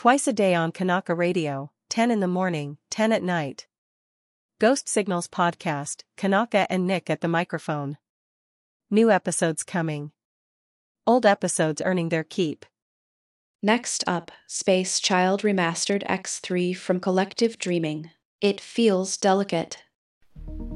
Twice a day on Kanaka Radio, 10 in the morning, 10 at night. Ghost Signals Podcast, Kanaka and Nick at the microphone. New episodes coming. Old episodes earning their keep. Next up, Space Child Remastered X3 from Collective Dreaming. It feels delicate.